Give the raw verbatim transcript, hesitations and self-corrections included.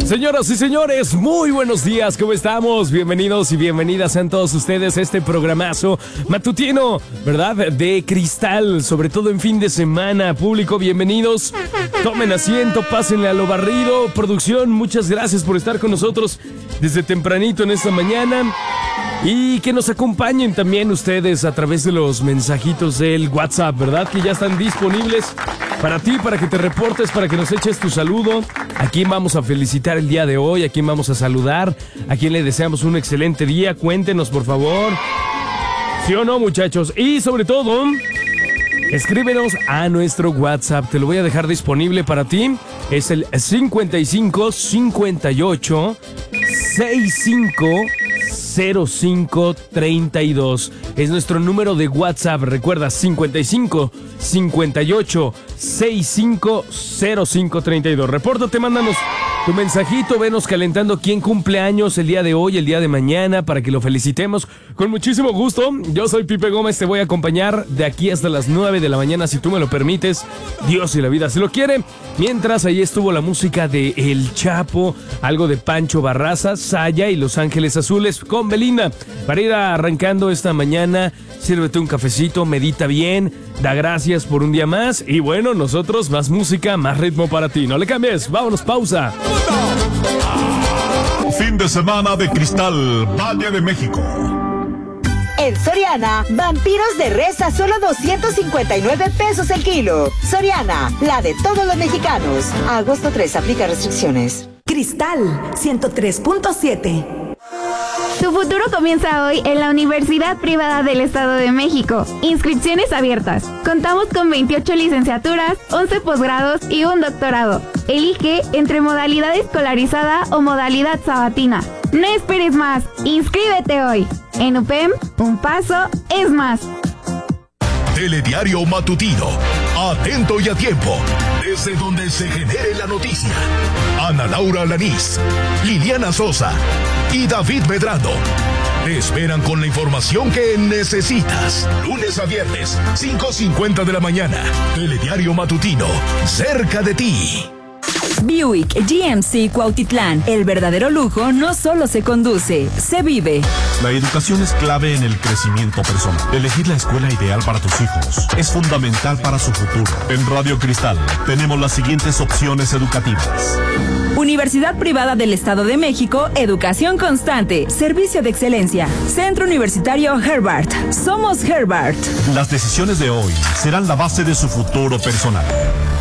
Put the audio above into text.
Señoras y señores, muy buenos días, ¿cómo estamos? Bienvenidos y bienvenidas a todos ustedes a este programazo matutino, ¿verdad? De cristal, sobre todo en fin de semana. Público, bienvenidos. Tomen asiento, pásenle a lo barrido. Producción, muchas gracias por estar con nosotros desde tempranito en esta mañana. Y que nos acompañen también ustedes a través de los mensajitos del WhatsApp, ¿verdad? Que ya están disponibles para ti, para que te reportes, para que nos eches tu saludo. ¿A quién vamos a felicitar el día de hoy? ¿A quién vamos a saludar? ¿A quién le deseamos un excelente día? Cuéntenos, por favor. ¿Sí o no, muchachos? Y sobre todo, escríbenos a nuestro WhatsApp. Te lo voy a dejar disponible para ti. Es el cincuenta y cinco, cincuenta y ocho, sesenta y cinco, cero cinco, treinta y dos. Es nuestro número de WhatsApp. Recuerda, cincuenta y cinco, cincuenta y ocho, sesenta y cinco, cero cinco, treinta y dos. Repórtate, mándanos tu mensajito, venos calentando quién cumple años el día de hoy, el día de mañana, para que lo felicitemos con muchísimo gusto. Yo soy Pipe Gómez, te voy a acompañar de aquí hasta las nueve de la mañana, si tú me lo permites. Dios y la vida se lo quiere. Mientras, ahí estuvo la música de El Chapo, algo de Pancho Barraza, Saya y Los Ángeles Azules con Belinda. Para ir arrancando esta mañana, sírvete un cafecito, medita bien, da gracias por un día más. Y bueno, nosotros, más música, más ritmo para ti. No le cambies, vámonos, pausa. Fin de semana de cristal, Valle de México. En Soriana, vampiros de res a solo doscientos cincuenta y nueve pesos el kilo. Soriana, la de todos los mexicanos. A agosto tres, aplica restricciones. Cristal ciento tres punto siete. Tu futuro comienza hoy en la Universidad Privada del Estado de México. Inscripciones abiertas. Contamos con veintiocho licenciaturas, once posgrados y un doctorado. Elige entre modalidad escolarizada o modalidad sabatina. No esperes más. Inscríbete hoy. En U P E M, un paso es más. Telediario Matutino. Atento y a tiempo. Desde donde se genere la noticia. Ana Laura Lanís, Liliana Sosa y David Medrano te esperan con la información que necesitas. Lunes a viernes, cinco cincuenta de la mañana. Telediario Matutino, cerca de ti. Buick G M C Cuautitlán. El verdadero lujo no solo se conduce, se vive. La educación es clave en el crecimiento personal. Elegir la escuela ideal para tus hijos es fundamental para su futuro. En Radio Cristal tenemos las siguientes opciones educativas. Universidad Privada del Estado de México, educación constante, servicio de excelencia. Centro Universitario Herbart. Somos Herbart. Las decisiones de hoy serán la base de su futuro personal.